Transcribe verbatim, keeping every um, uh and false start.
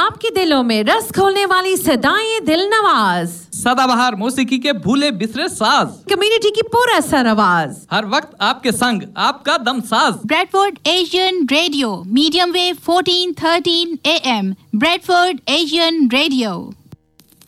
आपके दिलों में रस खोलने वाली सदाएं दिल नवाज, सदाबहार मौसीकी के भूले बिसरे साज, कम्युनिटी की पूरा सर आवाज, हर वक्त आपके संग आपका दम साज। Bradford Asian radio, medium wave fourteen thirteen A M, Bradford Asian radio.